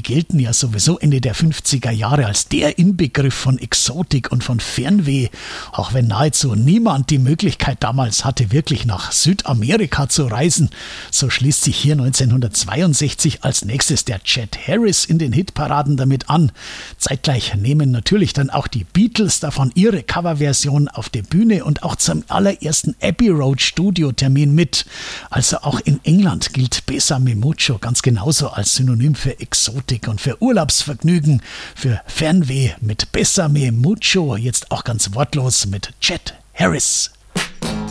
die gelten ja sowieso Ende der 50er Jahre als der Inbegriff von Exotik und von Fernweh, auch wenn nahezu niemand die Möglichkeit damals hatte, wirklich nach Südamerika zu reisen. So schließt sich hier 1962 als nächstes der Chet Harris in den Hitparaden damit an. Zeitgleich nehmen natürlich dann auch die Beatles davon ihre Coverversion auf der Bühne und auch zum allerersten Abbey Road Studiotermin mit. Also auch in England gilt Bésame Mucho ganz genauso als Synonym für Exotik und für Urlaubsvergnügen, für Fernweh mit Bésame Mucho, jetzt auch ganz wortlos mit Chet Harris.